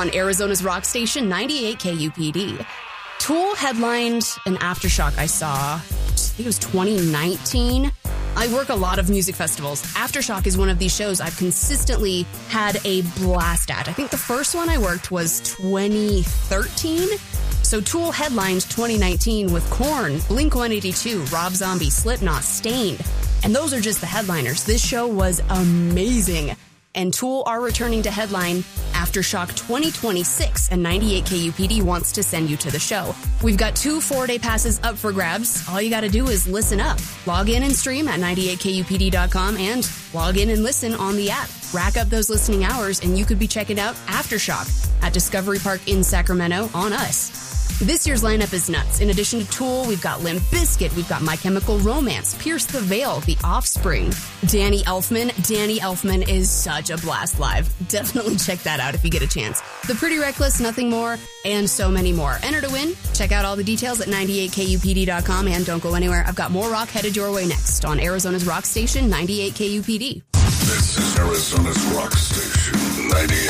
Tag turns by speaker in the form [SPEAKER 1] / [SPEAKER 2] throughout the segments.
[SPEAKER 1] on Arizona's rock station, 98 KUPD. Tool headlined an Aftershock I saw, I think it was 2019. I work a lot of music festivals. Aftershock is one of these shows I've consistently had a blast at. I think the first one I worked was 2013. So Tool headlined 2019 with Korn, Blink-182, Rob Zombie, Slipknot, Staind. And those are just the headliners. This show was amazing. And Tool are returning to headline Aftershock 2026, and 98 KUPD wants to send you to the show. We've got 2 4-day passes up for grabs. All you got to do is listen up. Log in and stream at 98kupd.com and log in and listen on the app. Rack up those listening hours, and you could be checking out Aftershock at Discovery Park in Sacramento on us. This year's lineup is nuts. In addition to Tool, we've got Limp Bizkit, we've got My Chemical Romance, Pierce the Veil, The Offspring, Danny Elfman. Danny Elfman is such a blast live. Definitely check that out if you get a chance. The Pretty Reckless, Nothing More, and so many more. Enter to win. Check out all the details at 98kupd.com, and don't go anywhere. I've got more rock headed your way next on Arizona's rock station, 98 KUPD.
[SPEAKER 2] This is Arizona's rock station, 98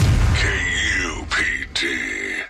[SPEAKER 2] KUPD.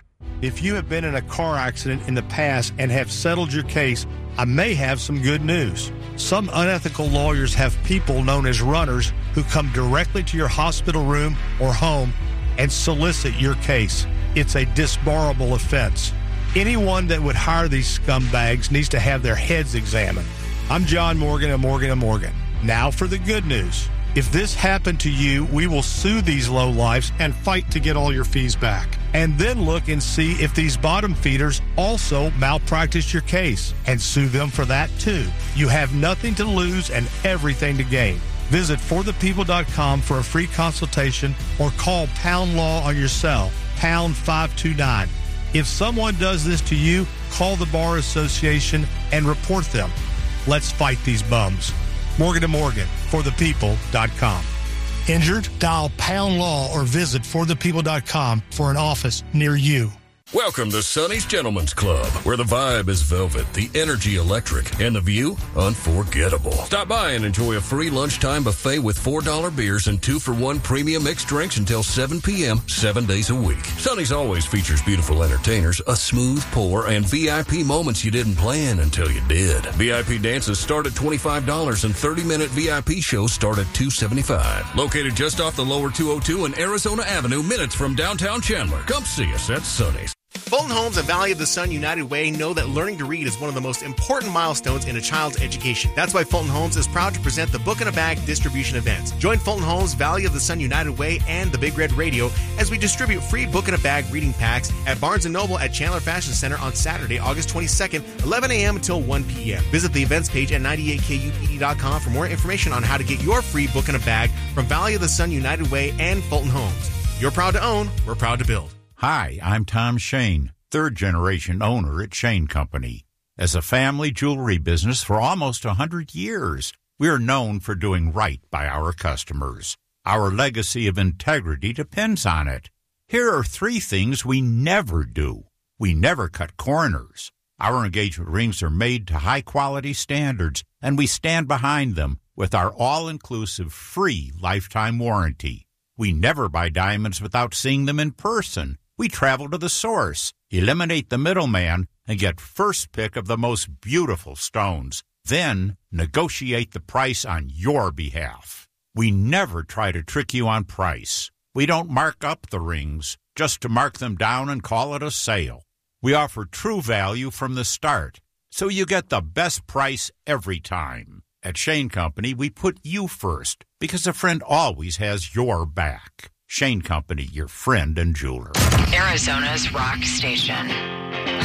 [SPEAKER 3] If you have been in a car accident in the past and have settled your case, I may have some good news. Some unethical lawyers have people known as runners who come directly to your hospital room or home and solicit your case. It's a disbarable offense. Anyone that would hire these scumbags needs to have their heads examined. I'm John Morgan of Morgan & Morgan. Now for the good news. If this happened to you, we will sue these lowlifes and fight to get all your fees back. And then look and see if these bottom feeders also malpracticed your case and sue them for that too. You have nothing to lose and everything to gain. Visit forthepeople.com for a free consultation or call Pound Law on your cell, pound 529. If someone does this to you, call the Bar Association and report them. Let's fight these bums. Morgan & Morgan, forthepeople.com. Injured? Dial Pound Law or visit forthepeople.com for an office near you.
[SPEAKER 4] Welcome to Sonny's Gentlemen's Club, where the vibe is velvet, the energy electric, and the view unforgettable. Stop by and enjoy a free lunchtime buffet with $4 beers and 2-for-1 premium mixed drinks until 7 p.m., 7 days a week. Sonny's always features beautiful entertainers, a smooth pour, and VIP moments you didn't plan until you did. VIP dances start at $25 and 30-minute VIP shows start at $275. Located just off the lower 202 and Arizona Avenue, minutes from downtown Chandler. Come see us at Sonny's.
[SPEAKER 5] Fulton Homes and Valley of the Sun United Way know that learning to read is one of the most important milestones in a child's education. That's why Fulton Homes is proud to present the Book in a Bag distribution events. Join Fulton Homes, Valley of the Sun United Way, and the Big Red Radio as we distribute free Book in a Bag reading packs at Barnes & Noble at Chandler Fashion Center on Saturday, August 22nd, 11 a.m. until 1 p.m. Visit the events page at 98kupd.com for more information on how to get your free Book in a Bag from Valley of the Sun United Way and Fulton Homes. You're proud to own, we're proud to build.
[SPEAKER 6] Hi, I'm Tom Shane, third-generation owner at Shane Company. As a family jewelry business for almost 100 years, we are known for doing right by our customers. Our legacy of integrity depends on it. Here are 3 things we never do. We never cut corners. Our engagement rings are made to high-quality standards, and we stand behind them with our all-inclusive free lifetime warranty. We never buy diamonds without seeing them in person. We travel to the source, eliminate the middleman, and get first pick of the most beautiful stones. Then negotiate the price on your behalf. We never try to trick you on price. We don't mark up the rings just to mark them down and call it a sale. We offer true value from the start, so you get the best price every time. At Shane Company, we put you first because a friend always has your back. Shane Company, your friend and jeweler.
[SPEAKER 7] Arizona's rock station.